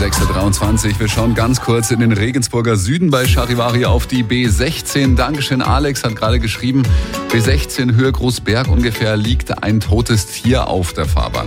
6.23 Uhr. Wir schauen ganz kurz in den Regensburger Süden bei Charivari auf die B16. Dankeschön, Alex hat gerade geschrieben, B16 Höhe Großberg ungefähr liegt ein totes Tier auf der Fahrbahn.